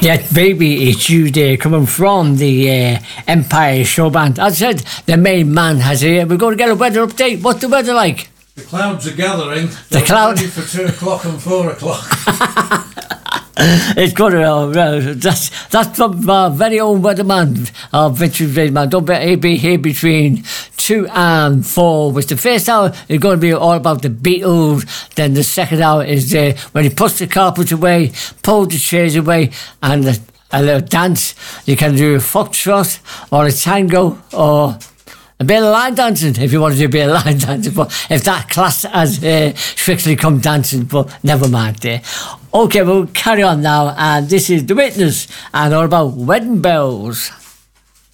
Yes, baby, it's Tuesday coming from the Empire Show Band. As I said, the main man has here. We're going to get a weather update. What's the weather like? The clouds are gathering. The clouds ready for 2 o'clock and 4 o'clock. It's good. That's from our very own weatherman, Vintage Weatherman. Don't be here between 2 and 4. Which the first hour is going to be all about the Beatles. Then the second hour is when he puts the carpet away, pulls the chairs away, and a little dance. You can do a foxtrot or a tango or a bit of line dancing if you want to do a bit of line dancing, but if that class has strictly come dancing, but never mind there. Okay, we'll carry on now, and this is The Witness and all about wedding bells.